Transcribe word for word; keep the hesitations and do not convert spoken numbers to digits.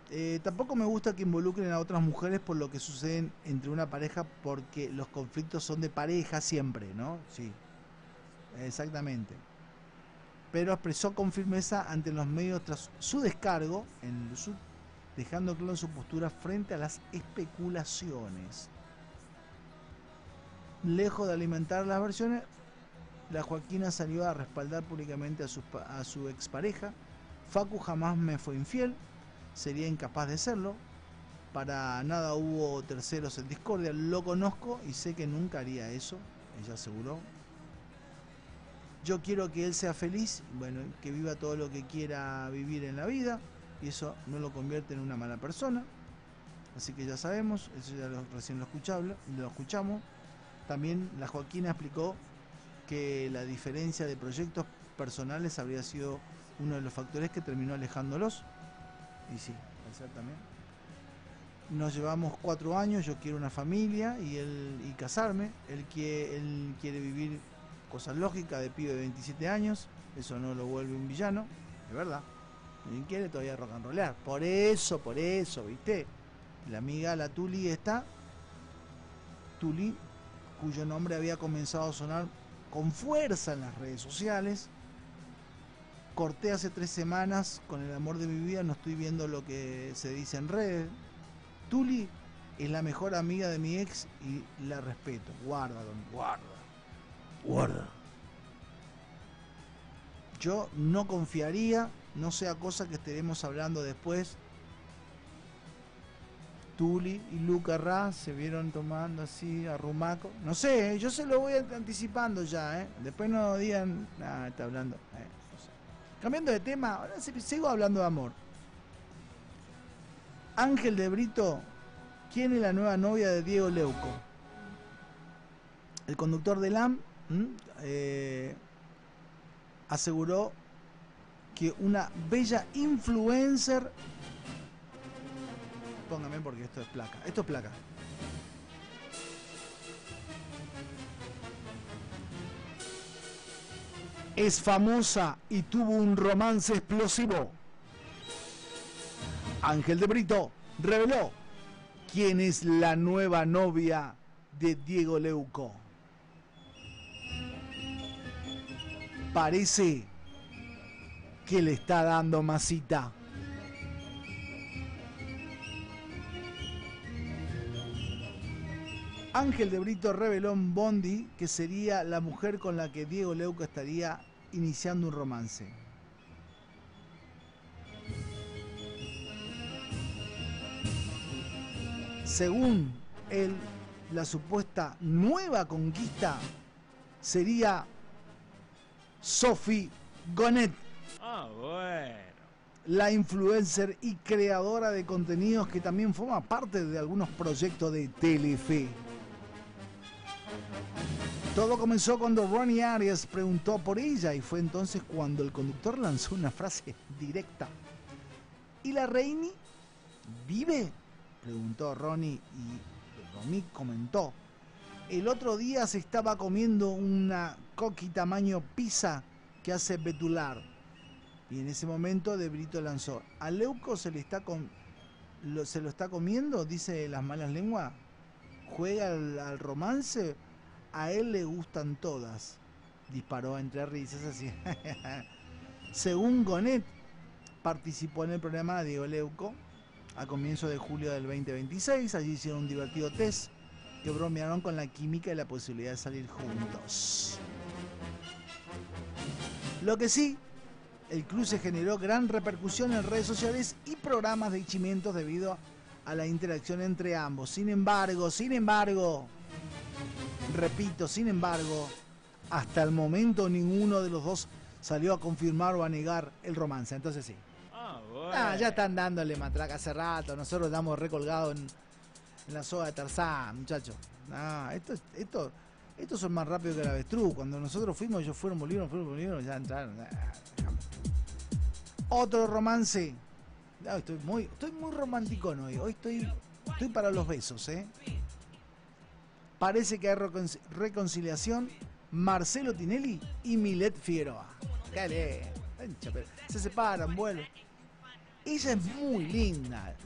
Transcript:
Eh, tampoco me gusta que involucren a otras mujeres por lo que sucede entre una pareja, porque los conflictos son de pareja siempre, ¿no? Sí, exactamente. Pero expresó con firmeza ante los medios tras su descargo, en su, dejando claro su postura frente a las especulaciones. Lejos de alimentar las versiones, la Joaquina salió a respaldar públicamente a su, a su expareja. Facu jamás me fue infiel, sería incapaz de serlo. Para nada hubo terceros en discordia, lo conozco y sé que nunca haría eso, ella aseguró. Yo quiero que él sea feliz, bueno, que viva todo lo que quiera vivir en la vida, y eso no lo convierte en una mala persona. Así que ya sabemos, eso ya lo, recién lo, escuchable, lo escuchamos. También la Joaquina explicó que la diferencia de proyectos personales habría sido uno de los factores que terminó alejándolos. Y sí, al ser también. Nos llevamos cuatro años, yo quiero una familia y él y casarme. Él quiere, él quiere vivir cosas lógicas de pibe de veintisiete años, eso no lo vuelve un villano, de verdad. Él quiere todavía rock and rollear. Por eso, por eso, ¿viste? La amiga, la Tuli está, Tuli, cuyo nombre había comenzado a sonar con fuerza en las redes sociales. Corté hace tres semanas con el amor de mi vida, no estoy viendo lo que se dice en redes. Tuli es la mejor amiga de mi ex y la respeto. Guarda, don, guarda. Guarda. Yo no confiaría, no sea cosa que estaremos hablando después. Tuli y Luca Ra se vieron tomando así a rumaco. No sé, ¿eh? Yo se lo voy anticipando ya, ¿eh? Después no digan, nada, está hablando. Eh, no sé. Cambiando de tema, ahora sigo hablando de amor. Ángel de Brito, ¿quién es la nueva novia de Diego Leuco? El conductor de L A M eh, aseguró que una bella influencer, póngame porque esto es placa, esto es placa, es famosa y tuvo un romance explosivo. Ángel de Brito reveló quién es la nueva novia de Diego Leuco. Parece que le está dando masita. Ángel de Brito reveló en Bondi que sería la mujer con la que Diego Leuco estaría iniciando un romance. Según él, la supuesta nueva conquista sería Sophie Gonet. Ah, bueno. La influencer y creadora de contenidos que también forma parte de algunos proyectos de Telefe. Todo comenzó cuando Ronnie Arias preguntó por ella y fue entonces cuando el conductor lanzó una frase directa. ¿Y la Reini vive?, preguntó Ronnie y Romy comentó: el otro día se estaba comiendo una coqui tamaño pizza que hace Betular. Y en ese momento De Brito lanzó: ¿a Leuco se le está con, lo, se lo está comiendo? Dice las malas lenguas. ¿Juega al, al romance? A él le gustan todas. Disparó entre risas así. Según Gonet, participó en el programa Diego Leuco a comienzos de julio del veinte veintiséis. Allí hicieron un divertido test que bromearon con la química y la posibilidad de salir juntos. Lo que sí, el cruce generó gran repercusión en redes sociales y programas de hinchamientos debido a la interacción entre ambos. Sin embargo, sin embargo, repito, sin embargo, hasta el momento ninguno de los dos salió a confirmar o a negar el romance. Entonces sí. Ah, bueno. Ah, ya están dándole matraca hace rato. Nosotros estamos recolgados en, en la soga de Tarzán, muchachos. Ah, esto, esto, estos son más rápidos que el avestruz. Cuando nosotros fuimos, ellos fueron, volvieron, fueron, volvieron, ya entraron. Ah, otro romance. Ah, estoy muy, estoy muy romanticón hoy. Hoy estoy, estoy para los besos, ¿eh? Parece que hay recon- reconciliación. Marcelo Tinelli y Milet Figueroa. Dale, se separan, vuelven. Ella es muy linda.